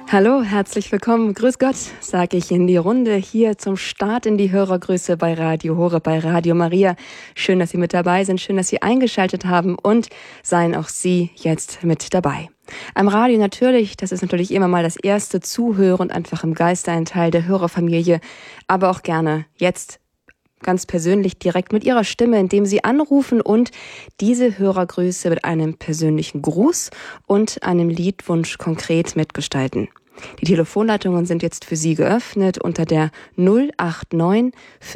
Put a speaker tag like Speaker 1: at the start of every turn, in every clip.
Speaker 1: Hallo, herzlich willkommen. Grüß Gott, sage ich in die Runde hier zum Start in die Hörergrüße bei Radio Horeb, bei Radio Maria. Schön, dass Sie mit dabei sind, schön, dass Sie eingeschaltet haben und seien auch Sie jetzt mit dabei. Am Radio natürlich, das ist natürlich immer mal das erste Zuhören, einfach im Geiste ein Teil der Hörerfamilie, aber auch gerne jetzt ganz persönlich direkt mit Ihrer Stimme, indem Sie anrufen und diese Hörergrüße mit einem persönlichen Gruß und einem Liedwunsch konkret mitgestalten. Die Telefonleitungen sind jetzt für Sie geöffnet unter der 089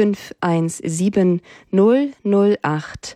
Speaker 1: 517 008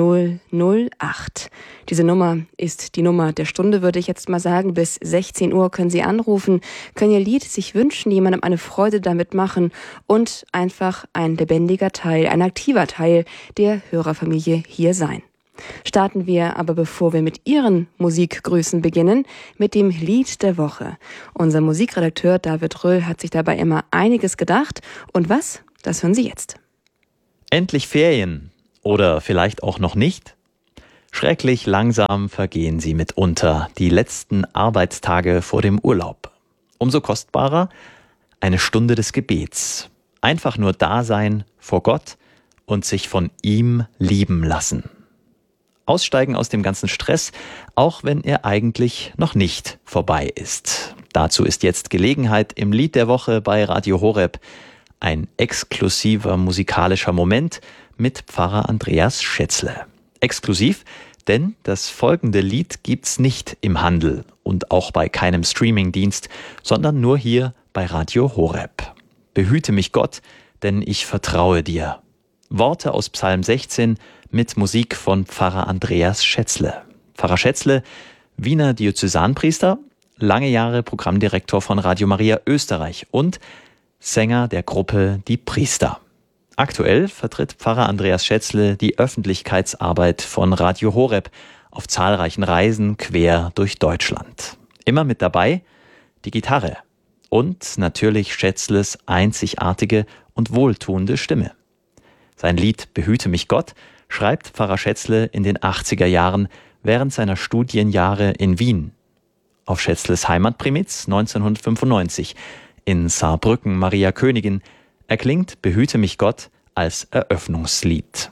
Speaker 1: 008. Diese Nummer ist die Nummer der Stunde, würde ich jetzt mal sagen. Bis 16 Uhr können Sie anrufen, können Ihr Lied sich wünschen, jemandem eine Freude damit machen und einfach ein lebendiger Teil, ein aktiver Teil der Hörerfamilie hier sein. Starten wir aber, bevor wir mit Ihren Musikgrüßen beginnen, mit dem Lied der Woche. Unser Musikredakteur David Röhl hat sich dabei immer einiges gedacht. Und was? Das hören Sie jetzt.
Speaker 2: Endlich Ferien. Oder vielleicht auch noch nicht? Schrecklich langsam vergehen sie mitunter, die letzten Arbeitstage vor dem Urlaub. Umso kostbarer eine Stunde des Gebets. Einfach nur da sein vor Gott und sich von ihm lieben lassen. Aussteigen aus dem ganzen Stress, auch wenn er eigentlich noch nicht vorbei ist. Dazu ist jetzt Gelegenheit im Lied der Woche bei Radio Horeb. Ein exklusiver musikalischer Moment mit Pfarrer Andreas Schätzle. Exklusiv, denn das folgende Lied gibt's nicht im Handel und auch bei keinem Streamingdienst, sondern nur hier bei Radio Horeb. Behüte mich Gott, denn ich vertraue dir. Worte aus Psalm 16 mit Musik von Pfarrer Andreas Schätzle. Pfarrer Schätzle, Wiener Diözesanpriester, lange Jahre Programmdirektor von Radio Maria Österreich und Sänger der Gruppe Die Priester. Aktuell vertritt Pfarrer Andreas Schätzle die Öffentlichkeitsarbeit von Radio Horeb auf zahlreichen Reisen quer durch Deutschland. Immer mit dabei die Gitarre und natürlich Schätzles einzigartige und wohltuende Stimme. Sein Lied Behüte mich Gott schreibt Pfarrer Schätzle in den 80er Jahren während seiner Studienjahre in Wien. Auf Schätzles Heimatprimitz 1995 in Saarbrücken Maria Königin erklingt Behüte mich Gott als Eröffnungslied.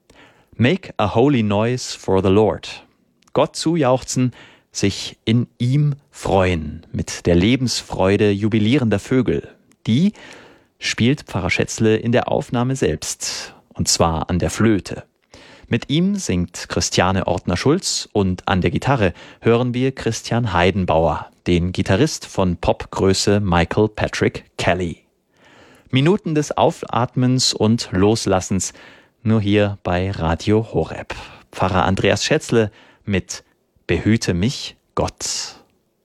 Speaker 2: Make a holy noise for the Lord. Gott zujauchzen, sich in ihm freuen, mit der Lebensfreude jubilierender Vögel. Die spielt Pfarrer Schätzle in der Aufnahme selbst, und zwar an der Flöte. Mit ihm singt Christiane Ortner-Schulz und an der Gitarre hören wir Christian Heidenbauer, den Gitarrist von Popgröße Michael Patrick Kelly. Minuten des Aufatmens und Loslassens, nur hier bei Radio Horeb. Pfarrer Andreas Schätzle mit Behüte mich Gott.